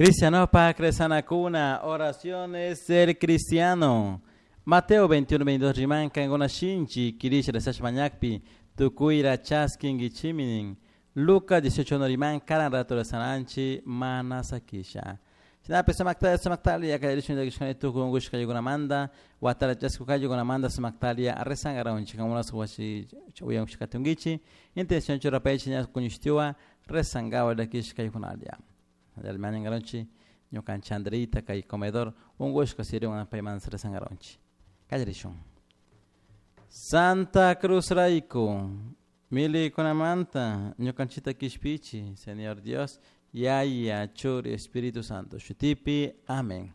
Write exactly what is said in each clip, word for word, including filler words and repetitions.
Cristiano pa cresana cuna, oraciones del cristiano. Mateo veintiuno veintidós riman kangona shinchi, kirish resash manyakpi, tukuira chaskin gichiminin. Lucas dieciocho no riman karan rato resananchi, manasakisha. Sina pesa maktalia samaktalia kadirish nda gishkane tu kungush kayuguna manda, watara chasku kayuguna manda samaktalia resangara unchi kamuna suwashi uyang shikatungichi, intention chura paichi nya kunyishtiwa resangawa dakish kayukunalia. Del manangaronchi, nyokan chandrita kay comedor, un gush kasiri una payman resangaronchi. Kallarishun. Santa Cruz Raico, mili konamanta, nyokanchita kishpichi, Señor Dios, Yaya, Churi, Espíritu Santo, Shutipi, Amén.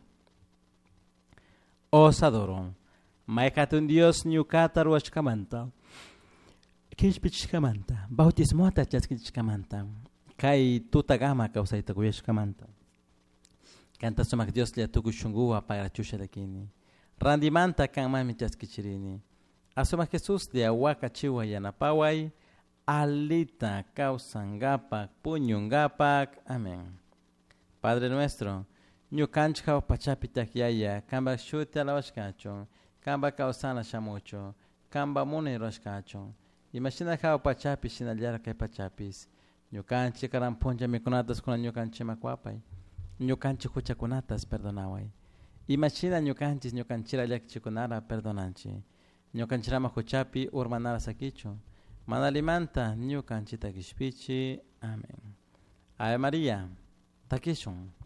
Os adoro. Maekatun Dios, nyukata ruashkamanta. Kishpichkamanta. Bautismota chaskichkamanta. Kai tutagama kausaita kuyashkamanta. Canta somak Dios le tukushungua para chushadakini. Randimanta kan mami chaskichirini. Asoma Jesús de ahuaca chiwa yanapawai. Alita kausangapak puñungapak. Amén. Padre nuestro, ñukanchka pachapitak yaya, kamba shuti alawashkacho, kamba kausana shamucho, kamba muni roshkacho. Imagina kao pachapi sinalyara kay pachapis. Ñukanchi karampuncha mikunatas kuna ñukanchi makwapay. Ñukanchi huchakunatas perdonaway. Imagina ñukanchis ñukanchira llakchikunara perdonanchi. Ñukanchirama huchapi urmanara sakicho. Manalimanta ñukanchita kishpichi. Amén. Ave María, takishun.